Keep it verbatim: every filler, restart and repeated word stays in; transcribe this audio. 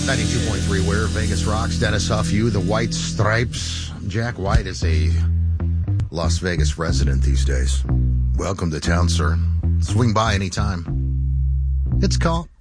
ninety-two point three Where Vegas Rocks. Dennis Huff, you, the White Stripes. Jack White is a Las Vegas resident these days. Welcome to town, sir. Swing by anytime. It's a call.